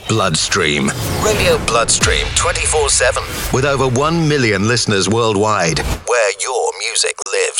Bloodstream. Radio Bloodstream 24/7 with over 1 million listeners worldwide, where your music lives.